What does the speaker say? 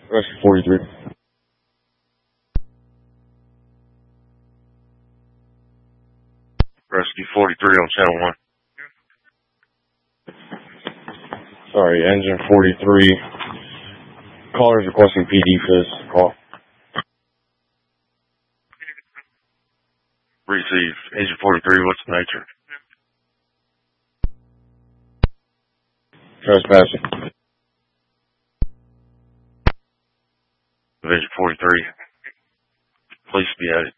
Rescue 43. Rescue 43 on channel 1. Sorry, engine 43. Caller is requesting PD for this call. Receive. Engine 43, what's the nature? Trespassing. Engine 43. Police be at it.